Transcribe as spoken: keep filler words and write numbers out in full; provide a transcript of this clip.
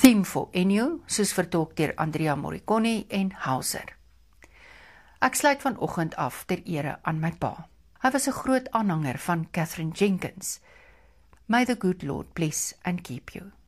Theme for Ennio, soos vertolk deur Andrea Morricone en Hauser. Ek sluit vanoggend af ter ere aan my pa. Hy was 'n groot aanhanger van Catherine Jenkins. May the good Lord bless and keep you.